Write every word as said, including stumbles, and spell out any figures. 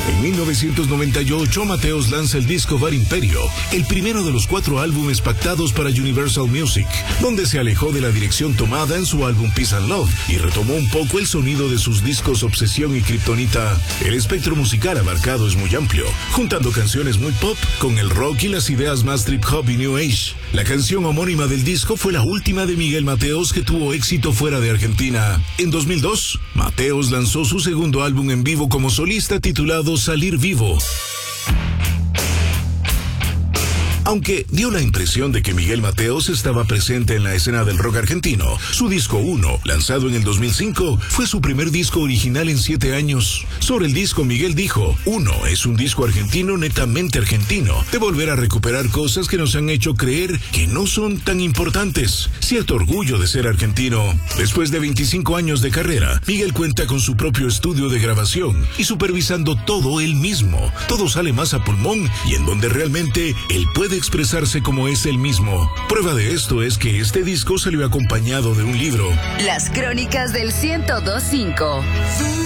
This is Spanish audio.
En mil novecientos noventa y ocho, Mateos lanza el disco Bar Imperio, el primero de los cuatro álbumes pactados para Universal Music, donde se alejó de la dirección tomada en su álbum Peace and Love y retomó un poco el sonido de sus discos Obsesión y Kryptonita. El espectro musical abarcado es muy amplio, juntando canciones muy pop con el rock y las ideas más trip hop y new age. La canción homónima del disco fue la última de Miguel Mateos que tuvo éxito fuera de Argentina. En dos mil dos, Mateos lanzó su segundo álbum en vivo como solista titulado Salir Vivo. Aunque dio la impresión de que Miguel Mateos estaba presente en la escena del rock argentino, su disco uno, lanzado en el dos mil cinco, fue su primer disco original en siete años. Sobre el disco, Miguel dijo: Uno es un disco argentino netamente argentino, de volver a recuperar cosas que nos han hecho creer que no son tan importantes. Cierto orgullo de ser argentino. Después de veinticinco años de carrera, Miguel cuenta con su propio estudio de grabación y supervisando todo él mismo. Todo sale más a pulmón y en donde realmente él puede expresarse como es él mismo. Prueba de esto es que este disco salió acompañado de un libro. Las Crónicas del ciento dos punto cinco.